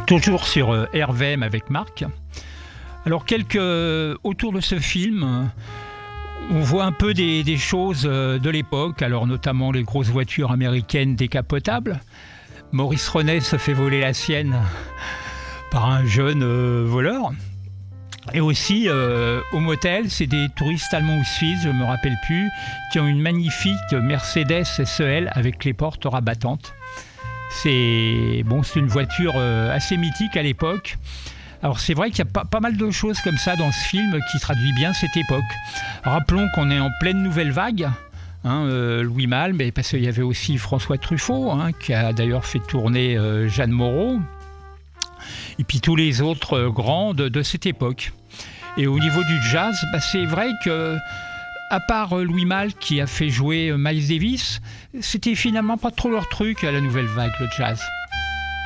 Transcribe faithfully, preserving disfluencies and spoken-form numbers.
Toujours sur euh, R V M avec Marc. Alors, quelques, euh, autour de ce film, euh, on voit un peu des, des choses euh, de l'époque, alors notamment les grosses voitures américaines décapotables. Maurice Renet se fait voler la sienne par un jeune euh, voleur. Et aussi, euh, au motel, c'est des touristes allemands ou suisses, je ne me rappelle plus, qui ont une magnifique Mercedes S E L avec les portes rabattantes. C'est, bon, c'est une voiture euh, assez mythique à l'époque. Alors c'est vrai qu'il y a pas, pas mal de choses comme ça dans ce film qui traduit bien cette époque. Rappelons qu'on est en pleine nouvelle vague. Hein, euh, Louis Malle, mais parce qu'il y avait aussi François Truffaut, hein, qui a d'ailleurs fait tourner euh, Jeanne Moreau, et puis tous les autres euh, grands de, de cette époque. Et au niveau du jazz, bah, c'est vrai que, à part Louis Malle qui a fait jouer Miles Davis, c'était finalement pas trop leur truc à la nouvelle vague, le jazz.